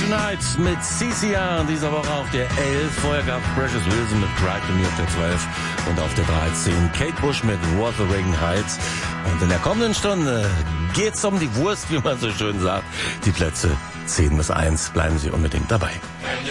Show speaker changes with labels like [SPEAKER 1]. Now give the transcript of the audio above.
[SPEAKER 1] Tonight mit CCR. In dieser Woche auf der 11. Vorher gab Precious Wilson mit Cry to Me auf der 12. Und auf der 13 Kate Bush mit Wuthering Heights. Und in der kommenden Stunde geht's um die Wurst, wie man so schön sagt. Die Plätze 10 bis 1. Bleiben Sie unbedingt dabei.